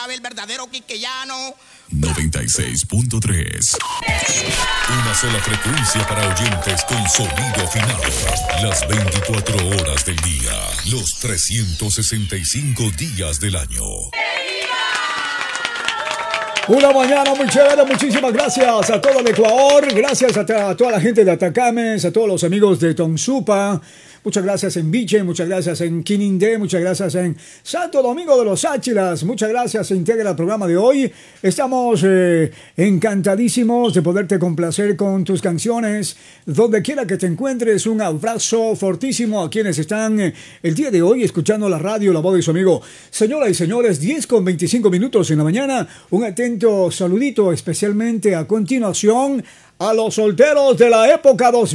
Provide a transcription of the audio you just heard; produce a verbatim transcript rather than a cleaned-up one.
El verdadero quiqueyano. noventa y seis punto tres. Una sola frecuencia para oyentes con sonido afinado. Las veinticuatro horas del día. Los trescientos sesenta y cinco días del año. Una mañana muy chévere, muchísimas gracias a todo el Ecuador, gracias a, a toda la gente de Atacames, a todos los amigos de Tonsupa, muchas gracias en Viche, muchas gracias en Quinindé, muchas gracias en Santo Domingo de los Áchilas, muchas gracias, se integra el programa de hoy. Estamos eh, encantadísimos de poderte complacer con tus canciones, donde quiera que te encuentres. Un abrazo fortísimo a quienes están eh, el día de hoy escuchando la radio, la voz de su amigo. Señoras y señores, diez con veinticinco minutos en la mañana, un atento saludito especialmente a continuación a los solteros de la época dos mil.